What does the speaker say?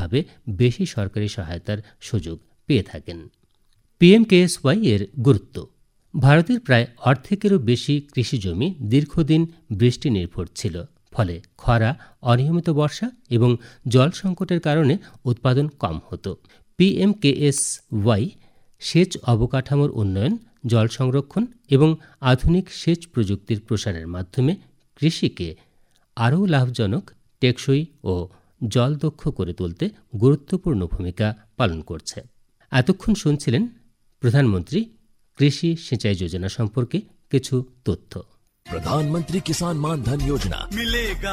তুলনামূলকভাবে বেশি সরকারি সহায়তার সুযোগ পেয়ে থাকেন। পিএমকেএসওয়াই এর গুরুত্ব। ভারতের প্রায় অর্ধেকেরও বেশি কৃষিজমি দীর্ঘদিন বৃষ্টি নির্ভর ছিল। ফলে খরা, অনিয়মিত বর্ষা এবং জল সংকটের কারণে উৎপাদন কম হতো। পিএমকেএসওয়াই সেচ অবকাঠামোর উন্নয়ন, জল সংরক্ষণ এবং আধুনিক সেচ প্রযুক্তির প্রসারের মাধ্যমে কৃষিকে আরও লাভজনক, টেকসই ও জলদক্ষ করে তুলতে গুরুত্বপূর্ণ ভূমিকা পালন করছে। এতক্ষণ শুনছিলেন প্রধানমন্ত্রী কৃষি সিंचाई যোজনা সম্পর্কে কিছু তথ্য। प्रधानमंत्री किसान मान धन योजना मिलेगा